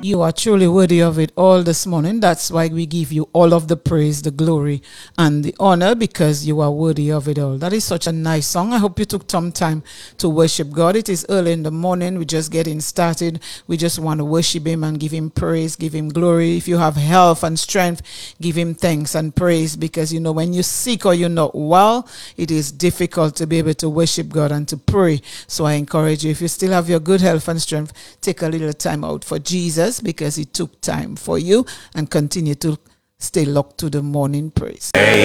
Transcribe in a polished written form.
You are truly worthy of it all this morning. That's why we give you all of the praise, the glory, and the honor because you are worthy of it all. That is such a nice song. I hope you took some time to worship God. It is early in the morning. We're just getting started. We just want to worship Him and give Him praise, give Him glory. If you have health and strength, give Him thanks and praise because, you know, when you're sick or you're not well, it is difficult to be able to worship God and to pray. So I encourage you, if you still have your good health and strength, take a little time out for Jesus because He took time for you and continue to stay locked to the morning praise.